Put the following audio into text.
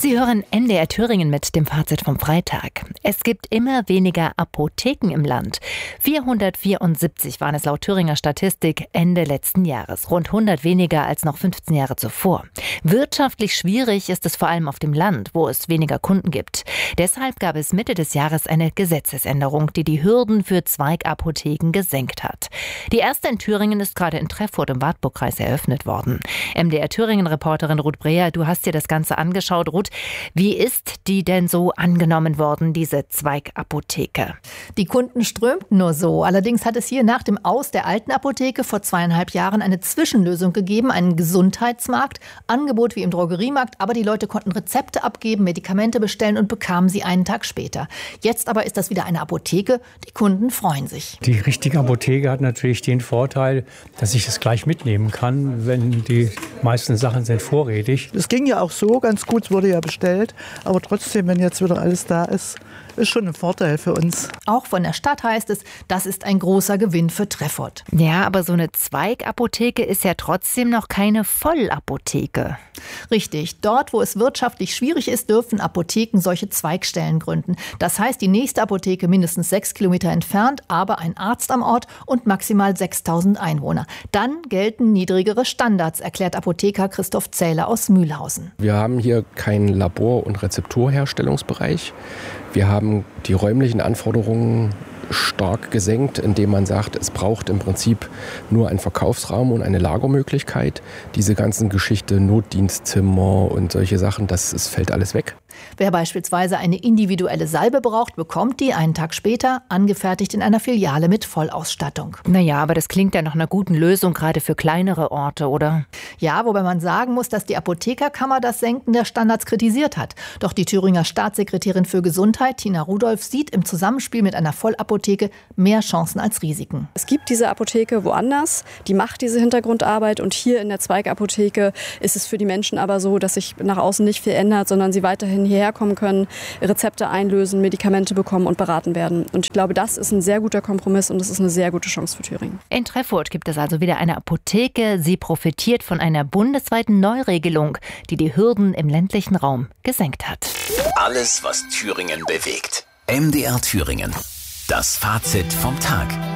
Sie hören NDR Thüringen mit dem Fazit vom Freitag. Es gibt immer weniger Apotheken im Land. 474 waren es laut Thüringer Statistik Ende letzten Jahres. Rund 100 weniger als noch 15 Jahre zuvor. Wirtschaftlich schwierig ist es vor allem auf dem Land, wo es weniger Kunden gibt. Deshalb gab es Mitte des Jahres eine Gesetzesänderung, die die Hürden für Zweigapotheken gesenkt hat. Die erste in Thüringen ist gerade in Treffurt im Wartburgkreis eröffnet worden. MDR Thüringen-Reporterin Ruth Breher, du hast dir das Ganze angeschaut. Ruth, wie ist die denn so angenommen worden, diese Zweigapotheke? Die Kunden strömten nur so. Allerdings hat es hier nach dem Aus der alten Apotheke vor 2,5 Jahren eine Zwischenlösung gegeben, einen Gesundheitsmarkt, Angebot wie im Drogeriemarkt, aber die Leute konnten Rezepte abgeben, Medikamente bestellen und bekamen sie einen Tag später. Jetzt aber ist das wieder eine Apotheke, die Kunden freuen sich. Die richtige Apotheke hat natürlich den Vorteil, dass ich es gleich mitnehmen kann, wenn die meisten Sachen sind vorrätig. Es ging ja auch so ganz gut, wurde ja bestellt, aber trotzdem, wenn jetzt wieder alles da ist schon ein Vorteil für uns. Auch von der Stadt heißt es, das ist ein großer Gewinn für Treffurt. Ja, aber so eine Zweigapotheke ist ja trotzdem noch keine Vollapotheke. Richtig, dort, wo es wirtschaftlich schwierig ist, dürfen Apotheken solche Zweigstellen gründen. Das heißt, die nächste Apotheke mindestens 6 Kilometer entfernt, aber ein Arzt am Ort und maximal 6.000 Einwohner. Dann gelten niedrigere Standards, erklärt Apotheker Christoph Zähler aus Mühlhausen. Wir haben hier keinen Labor- und Rezepturherstellungsbereich. Wir haben die räumlichen Anforderungen stark gesenkt, indem man sagt, es braucht im Prinzip nur einen Verkaufsraum und eine Lagermöglichkeit. Diese ganzen Geschichte, Notdienstzimmer und solche Sachen, es fällt alles weg. Wer beispielsweise eine individuelle Salbe braucht, bekommt die einen Tag später, angefertigt in einer Filiale mit Vollausstattung. Naja, aber das klingt ja nach einer guten Lösung, gerade für kleinere Orte, oder? Ja, wobei man sagen muss, dass die Apothekerkammer das Senken der Standards kritisiert hat. Doch die Thüringer Staatssekretärin für Gesundheit, Tina Rudolph, sieht im Zusammenspiel mit einer Vollapotheke mehr Chancen als Risiken. Es gibt diese Apotheke woanders, die macht diese Hintergrundarbeit und hier in der Zweigapotheke ist es für die Menschen aber so, dass sich nach außen nicht viel ändert, sondern sie weiterhin hierher kommen können, Rezepte einlösen, Medikamente bekommen und beraten werden. Und ich glaube, das ist ein sehr guter Kompromiss und das ist eine sehr gute Chance für Thüringen. In Treffurt gibt es also wieder eine Apotheke. Sie profitiert von einer bundesweiten Neuregelung, die die Hürden im ländlichen Raum gesenkt hat. Alles, was Thüringen bewegt. MDR Thüringen. Das Fazit vom Tag.